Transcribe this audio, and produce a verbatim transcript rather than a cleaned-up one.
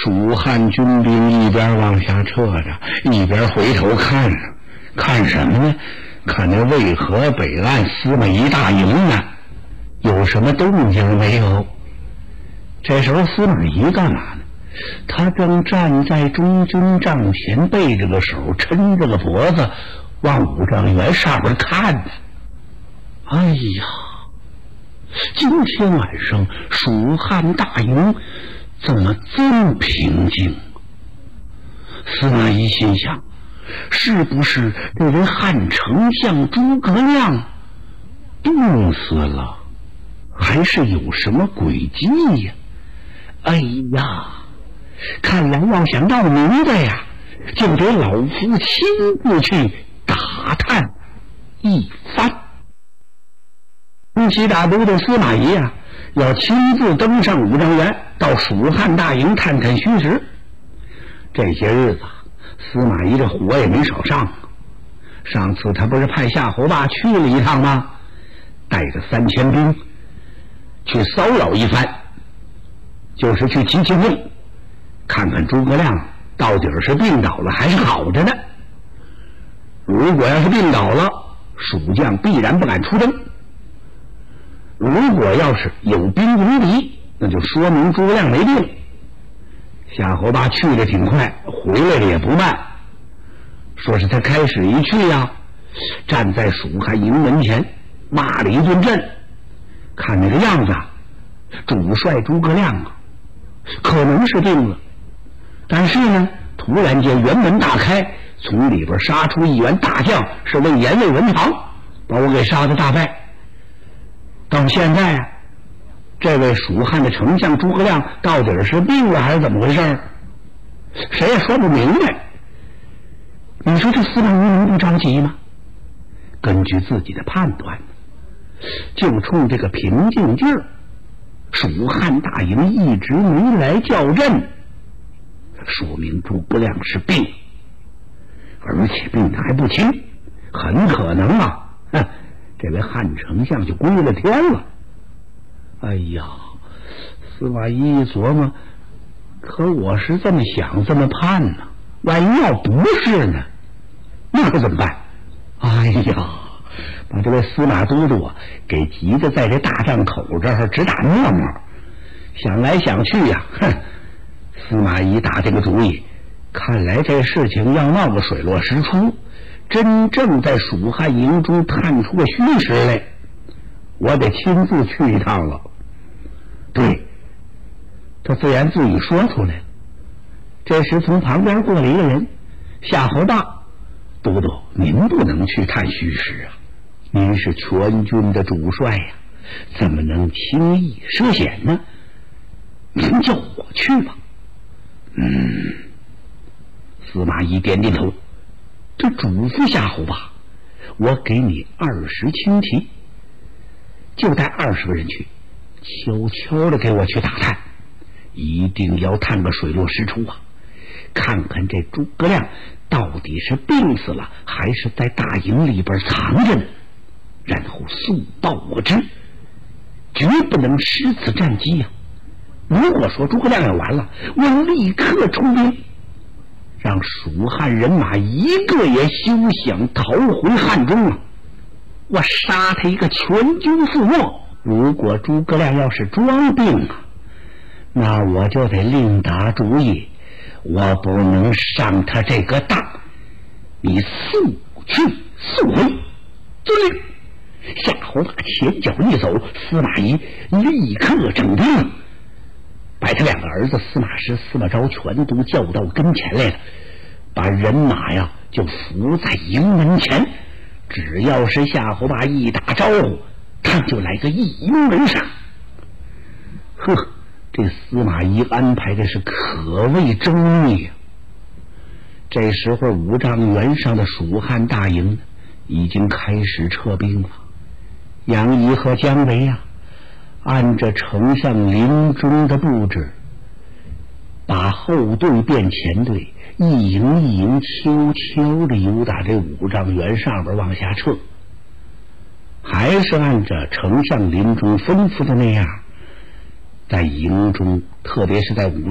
蜀汉军兵一边往下撤着，一边回头看着，看什么呢？看那渭河北岸司马懿大营呢，有什么动静没有？这时候司马懿干嘛呢？他正站在中军帐前，背着个手，抻着个脖子，往五丈原上边看呢。哎呀，今天晚上蜀汉大营怎么这么平静？司马懿心想，是不是这位汉丞相诸葛亮病死了，还是有什么诡计呀？哎呀，看来要想闹明白呀，就得老夫亲自去打探一番。东西大都督司马懿啊，要亲自登上五丈原，到蜀汉大营探探虚实。这些日子司马懿这火也没少上，上次他不是派夏侯霸去了一趟吗？带着三千兵去骚扰一番，就是去提提问，看看诸葛亮到底是病倒了还是好着呢。如果要是病倒了，蜀将必然不敢出征；如果要是有兵无敌，那就说明诸葛亮没病。夏侯霸去的挺快，回来的也不慢。说是他开始一去呀、啊，站在蜀汉营门前骂了一顿阵，看那个样子，主帅诸葛亮啊，可能是病了。但是呢，突然间辕门大开，从里边杀出一员大将，是魏延魏文长，把我给杀得大败。到现在啊，这位蜀汉的丞相诸葛亮到底是病了还是怎么回事，谁也说不明白。你说这司马懿能不着急吗？根据自己的判断，就冲这个平静劲儿，蜀汉大营一直没来叫阵，说明诸葛亮是病，而且病得还不轻，很可能啊，哼，这位汉丞相就归了天了。哎呀，司马懿一琢磨，可我是这么想这么判呢，万一要不是呢，那可怎么办？哎呀，把这位司马都督啊给急得在这大帐口这儿直打沫沫。想来想去呀、啊，哼，司马懿打这个主意，看来这事情要闹个水落石出，真正在蜀汉营中探出个虚实来，我得亲自去一趟了。对，他自言自语说出来。这时从旁边过来一个人，夏侯霸，都督，您不能去探虚实啊，您是全军的主帅呀、啊，怎么能轻易涉险呢？您叫我去吧。嗯，司马懿点点头，这嘱咐夏侯霸，我给你二十轻骑，就带二十个人去，悄悄的给我去打探，一定要探个水落石出啊！看看这诸葛亮到底是病死了，还是在大营里边藏着呢？然后速报我知，绝不能失此战机呀、啊！如果说诸葛亮要完了，我立刻出兵，让蜀汉人马一个也休想逃回汉中啊！我杀他一个全军覆没。如果诸葛亮要是装病啊，那我就得另打主意，我不能上他这个当。你速去速回，遵令。夏侯霸前脚一走，司马懿立刻整兵，把他两个儿子司马师、司马昭全都叫到跟前来了，把人马呀就伏在营门前，只要是夏侯霸一打招呼，他就来个一拥而上。呵，这司马懿安排的是可谓周密呀。这时候五丈原上的蜀汉大营已经开始撤兵了，杨仪和姜维呀、啊，按着丞相临终的布置，把后队变前队，一营一营悄悄地由打这五丈原上边往下撤，还是按着丞相临终吩咐的那样，在营中，特别是在五